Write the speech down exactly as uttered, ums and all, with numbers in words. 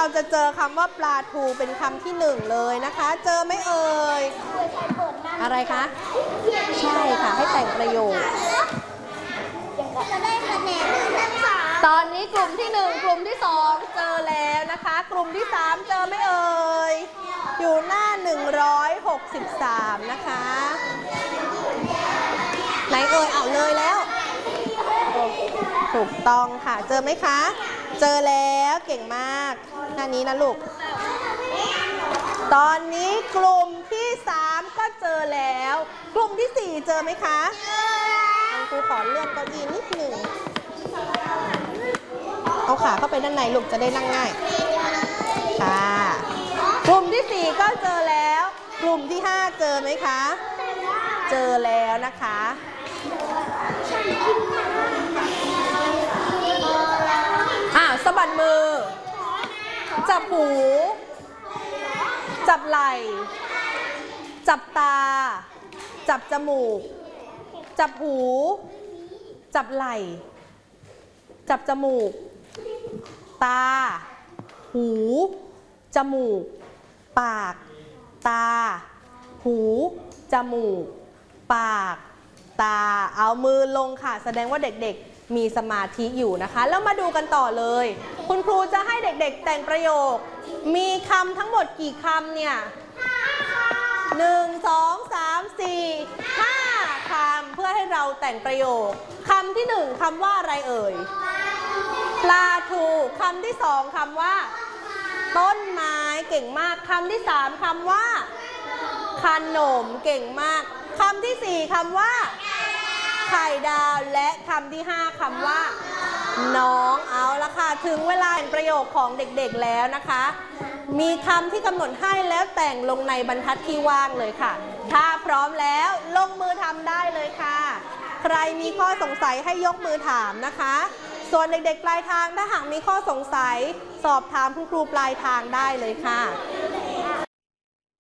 จะเจอคำว่าปลาทูเป็นคำที่หนึ่งเลยนะคะเจอไหมเอ่ยอะไรคะใช่ค่ะให้แต่งประโยคตอนนี้กลุ่มที่หนึ่งกลุ่มที่สองเจอแล้วนะคะกลุ่มที่สามเจอไหมเอ่ยอยู่หน้าหนึ่งร้อยหกสิบสามนะคะไหนเอ่ยเอาเลยแล้วถูกต้องค่ะเจอไหมคะเจอแล้วเก่งมากหน้านี้นะลูกตอนนี้กลุ่มที่สามก็เจอแล้วกลุ่มที่สี่เจอไหมคะครูขอเลื่อนเก้าอี้นิดหนึ่งเอาขาเข้าไปด้านในลูกจะได้นั่งง่ายค่ะกลุ่มที่สี่ก็เจอแล้วกลุ่มที่ห้าเจอไหมคะเจอแล้วนะคะอ่ะสะบัดมือจับหูจับไหล่จับตาจับจมูกจับหูจับไหล่จับจมูกตาหูจมูกปากตาหูจมูกปากตาเอามือลงค่ะแสดงว่าเด็กๆมีสมาธิอยู่นะคะแล้วมาดูกันต่อเลยคุณครูจะให้เด็กๆแต่งประโยคมีคำทั้งหมดกี่คำเนี่ยหนึ่งสองสามสี่ห้าคำเพื่อให้เราแต่งประโยคคำที่หนึ่งคำว่าอะไรเอ่ยปลาทูคำที่สองคำว่าต้นไม้เก่งมากคำที่สามคำว่าขนมเก่งมากคำที่สี่คำว่าไข่ดาวและคำที่ห้าคำว่าน้องเอาละค่ะถึงเวลาแต่งประโยคของเด็กๆแล้วนะคะมีคำที่กำหนดให้แล้วแต่งลงในบรรทัดที่ว่างเลยค่ะถ้าพร้อมแล้วลงมือทำได้เลยค่ะใครมีข้อสงสัยให้ยกมือถามนะคะส่วนเด็กๆปลายทางถ้าหากมีข้อสงสัยสอบถามคุณครูปลายทางได้เลยค่ะ